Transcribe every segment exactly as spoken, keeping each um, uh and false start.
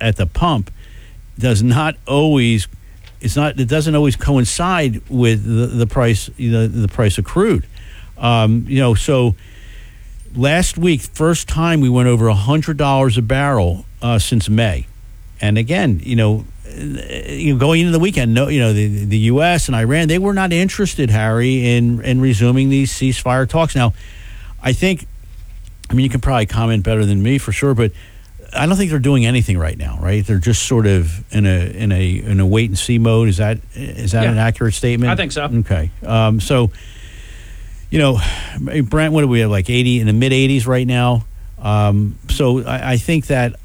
at the pump does not always it's not it doesn't always coincide with the, the price you know, the price of crude. Um, you know, so last week, first time we went over a hundred dollars a barrel uh, since May, and again, you know, you know, going into the weekend, no, you know, the the U S and Iran, they were not interested, Harry, in in resuming these ceasefire talks. Now, I think, I mean, you can probably comment better than me for sure, but I don't think they're doing anything right now, right? They're just sort of in a in a in a wait and see mode. Is that is that yeah. an accurate statement? I think so. Okay, um, so you know, Brent, what do we have? Like eighty in the mid eighties right now. Um, so I, I think that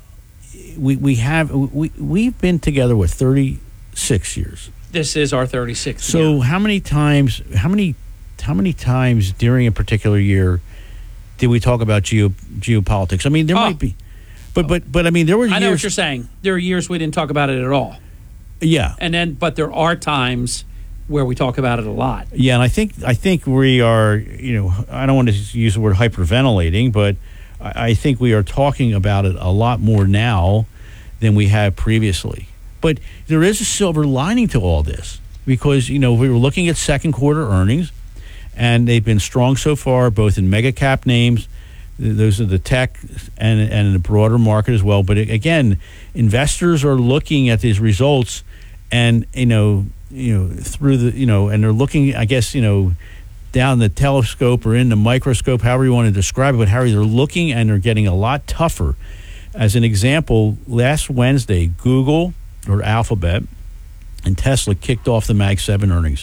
we we have we we've been together with thirty-six years. This is our thirty-sixth So year. how many times? How many? How many times during a particular year did we talk about geo geopolitics? I mean, there Oh. might be. But but but I mean, there were years. I know what you're saying. There are years we didn't talk about it at all. Yeah, And then, but there are times where we talk about it a lot. yeah, and I think I think we are. You know, I don't want to use the word hyperventilating, but I, I think we are talking about it a lot more now than we have previously. But there is a silver lining to all this because you know we were looking at second quarter earnings, and they've been strong so far, both in mega cap names. Those are the tech and and the broader market as well. But again, investors are looking at these results, and you know, you know, through the you know, and they're looking, I guess, you know, down the telescope or in the microscope, however you want to describe it. But Harry, they're looking and they're getting a lot tougher. As an example, last Wednesday, Google or Alphabet and Tesla kicked off the Mag seven earnings.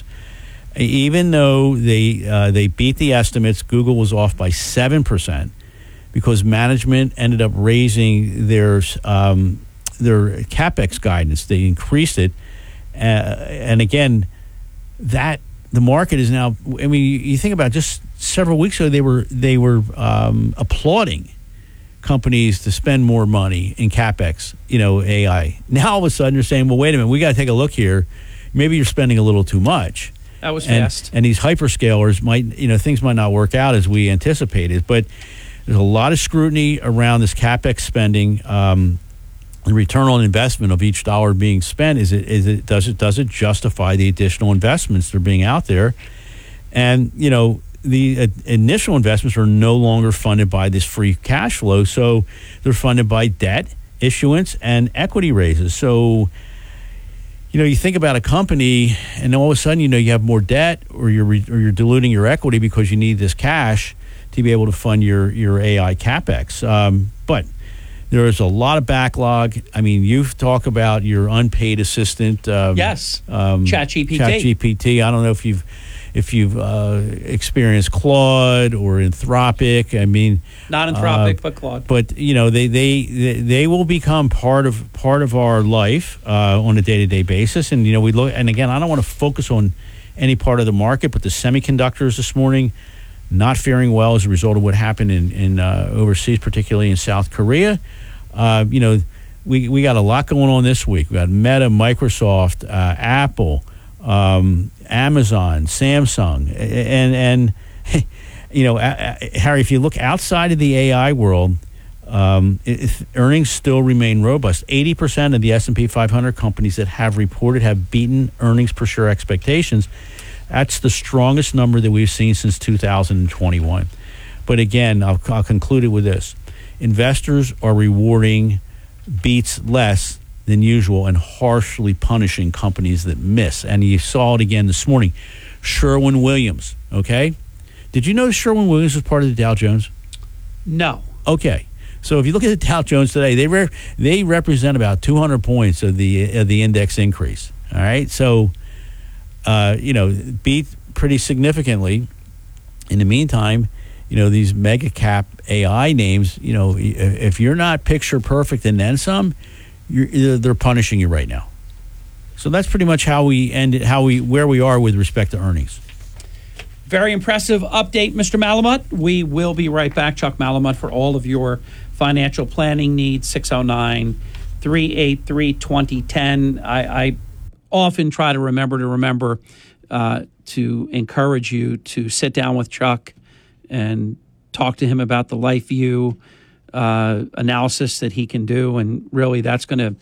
Even though they uh, they beat the estimates, Google was off by seven percent. Because management ended up raising their um, their capex guidance, they increased it, uh, and again, that the market is now. I mean, you think about it, just several weeks ago, they were they were um, applauding companies to spend more money in capex, you know, A I. Now all of a sudden, they're saying, "Well, wait a minute, we got to take a look here. Maybe you're spending a little too much." That was and, fast. And these hyperscalers might, you know, things might not work out as we anticipated, but. There's a lot of scrutiny around this capex spending. Um, the return on investment of each dollar being spent is it is it does it does it justify the additional investments that are being out there? And you know the uh, initial investments are no longer funded by this free cash flow, so they're funded by debt issuance and equity raises. So you know you think about a company, and all of a sudden you know you have more debt, or you're re- or you're diluting your equity because you need this cash to be able to fund your, your A I capex. Um, but there is a lot of backlog. I mean, you've talked about your unpaid assistant. Um, Yes, um, ChatGPT. ChatGPT. I don't know if you've if you've uh, experienced Claude or Anthropic. I mean, Not Anthropic, uh, but Claude. But you know, they they they, they will become part of part of our life uh, on a day to day basis. And you know, we look. And again, I don't want to focus on any part of the market, but the semiconductors this morning. Not faring well as a result of what happened in, in uh, overseas, particularly in South Korea. Uh, you know, we we got a lot going on this week. We got Meta, Microsoft, uh, Apple, um, Amazon, Samsung, and and you know, uh, Harry, if you look outside of the A I world, um, it, earnings still remain robust. eighty percent of the S and P five hundred companies that have reported have beaten earnings per share expectations. That's the strongest number that we've seen since two thousand twenty-one. But again, I'll, I'll conclude it with this. Investors are rewarding beats less than usual and harshly punishing companies that miss. And you saw it again this morning. Sherwin-Williams, okay? Did you know Sherwin-Williams was part of the Dow Jones? No. Okay. So if you look at the Dow Jones today, they re- they represent about two hundred points of the of the index increase. All right? So... Uh, you know, beat pretty significantly. In the meantime, you know, these mega cap A I names, you know, if you're not picture perfect and then some, you're, they're punishing you right now. So that's pretty much how we end it, how we where we are with respect to earnings. Very impressive update, Mister Malamut. We will be right back. Chuck Malamut for all of your financial planning needs, six oh nine, three eight three, two oh one oh. I, I often try to remember to remember uh, to encourage you to sit down with Chuck and talk to him about the life view uh, analysis that he can do. And really, that's going to